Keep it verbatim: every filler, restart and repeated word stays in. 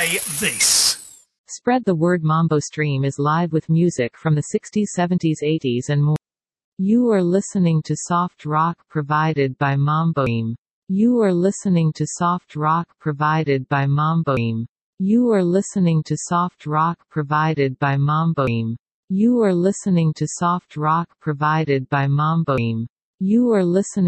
Play this. Spread the word. Mambo Stream is live with music from the sixties, seventies, eighties and more. You are listening to soft rock provided by Mambo Stream. You are listening to soft rock provided by Mambo Stream. You are listening to soft rock provided by Mambo Stream. You are listening to soft rock provided by Mambo Stream. You are listening